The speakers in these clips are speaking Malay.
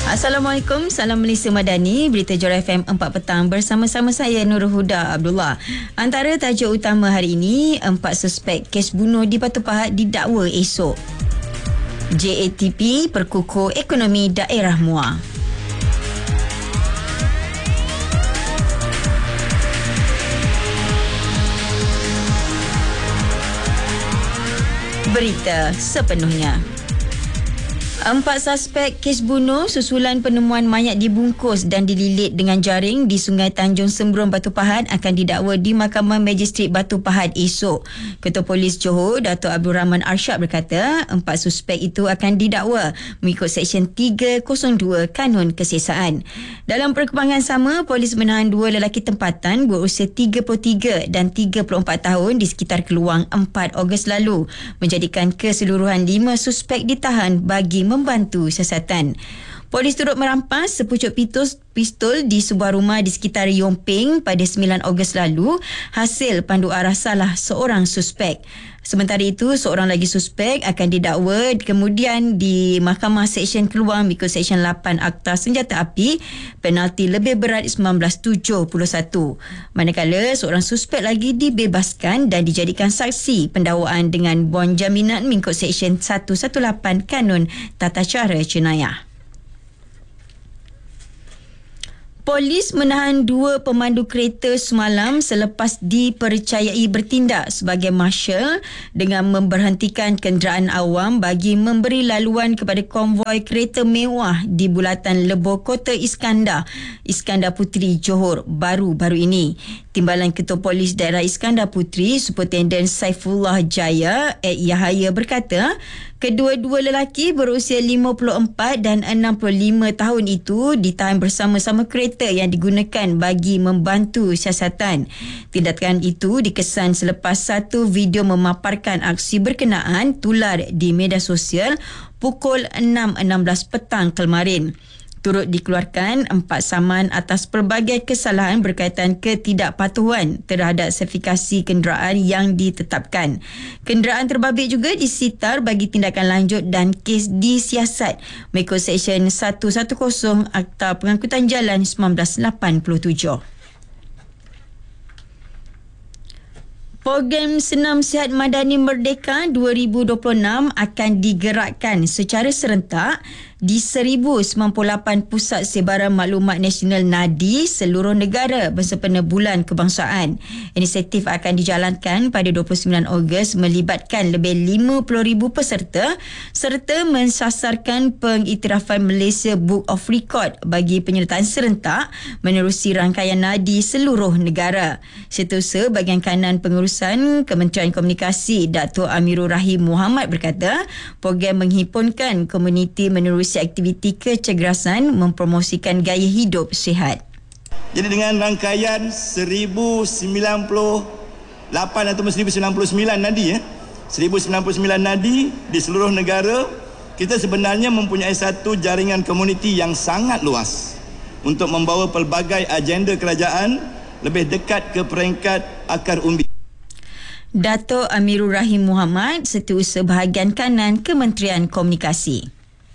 Assalamualaikum, salam Malaysia Madani. Berita Johor FM 4 petang bersama-sama saya Nurul Huda Abdullah. Antara tajuk utama hari ini, 4 suspek kes bunuh di Batu Pahat didakwa esok. JATP perkukuh ekonomi daerah Muar. Berita sepenuhnya. 4 suspek kes bunuh susulan penemuan mayat dibungkus dan dililit dengan jaring di Sungai Tanjung Sembrun Batu Pahat akan didakwa di Mahkamah Magistrate Batu Pahat esok. Ketua Polis Johor, Dato' Abdul Rahman Arsyad berkata, 4 suspek itu akan didakwa mengikut Seksyen 302 Kanun Kesesaan. Dalam perkembangan sama, polis menahan 2 lelaki tempatan berusia 33 dan 34 tahun di sekitar Keluang 4 Ogos lalu, menjadikan keseluruhan 5 suspek ditahan bagi membantu siasatan. Polis turut merampas sepucuk pistol di sebuah rumah di sekitar Yomping pada 9 Ogos lalu hasil pandu arah salah seorang suspek. Sementara itu, seorang lagi suspek akan didakwa kemudian di Mahkamah Seksyen Keluang mengikut Seksyen 8 Akta Senjata Api, penalti lebih berat 1971. Manakala seorang suspek lagi dibebaskan dan dijadikan saksi pendakwaan dengan bon jaminan mengikut Seksyen 118 Kanun Tata Cara Jenayah. Polis menahan 2 pemandu kereta semalam selepas dipercayai bertindak sebagai marshal dengan memberhentikan kenderaan awam bagi memberi laluan kepada konvoi kereta mewah di bulatan Lebor Kota Iskandar Puteri Johor baru-baru ini. Timbalan Ketua Polis Daerah Iskandar Puteri, Superintendent Saifullah Jaya Yahaya berkata, kedua-dua lelaki berusia 54 dan 65 tahun itu ditahan bersama-sama kereta yang digunakan bagi membantu siasatan. Tindakan itu dikesan selepas satu video memaparkan aksi berkenaan tular di media sosial pukul 6.16 petang kemarin. Turut dikeluarkan 4 saman atas pelbagai kesalahan berkaitan ketidakpatuhan terhadap sertifikasi kenderaan yang ditetapkan. Kenderaan terbabit juga disitar bagi tindakan lanjut dan kes disiasat mengikut Seksyen 110 Akta Pengangkutan Jalan 1987. Program Senam Sihat Madani Merdeka 2026 akan digerakkan secara serentak di 1098 pusat sebaran maklumat nasional NADI seluruh negara bersempena Bulan Kebangsaan. Inisiatif akan dijalankan pada 29 Ogos melibatkan lebih 50,000 peserta serta mensasarkan pengiktirafan Malaysia Book of Record bagi penyertaan serentak menerusi rangkaian NADI seluruh negara. Setiausaha Bahagian Kanan Pengurusan Kementerian Komunikasi Dato' Amirul Rahim Muhammad berkata, program menghimpunkan komuniti menerusi aktiviti kecergasan mempromosikan gaya hidup sihat. Jadi dengan rangkaian 1098 atau 1099 nadi 1099 nadi di seluruh negara, kita sebenarnya mempunyai satu jaringan komuniti yang sangat luas untuk membawa pelbagai agenda kerajaan lebih dekat ke peringkat akar umbi. Dato' Amirul Rahim Muhammad, Setiausaha Bahagian Kanan Kementerian Komunikasi.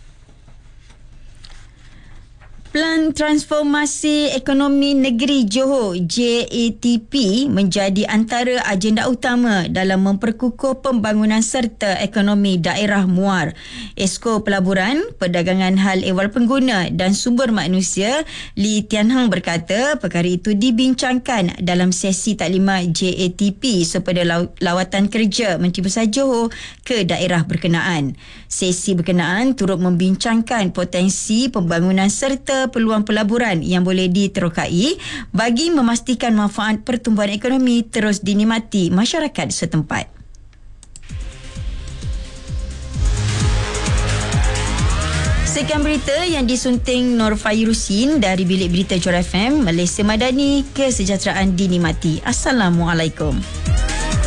Pelan Transformasi Ekonomi Negeri Johor JATP menjadi antara agenda utama dalam memperkukuh pembangunan serta ekonomi daerah Muar. Esko Pelaburan, Perdagangan Hal Ehwal Pengguna dan Sumber Manusia Lee Tian Hang berkata perkara itu dibincangkan dalam sesi taklimat JATP sempena lawatan kerja Menteri Besar Johor ke daerah berkenaan. Sesi berkenaan turut membincangkan potensi pembangunan serta peluang pelaburan yang boleh diterokai bagi memastikan manfaat pertumbuhan ekonomi terus dinikmati masyarakat setempat. Sekian berita yang disunting Nur Fairusin dari Bilik Berita Johor FM, Malaysia Madani, kesejahteraan dinikmati. Assalamualaikum.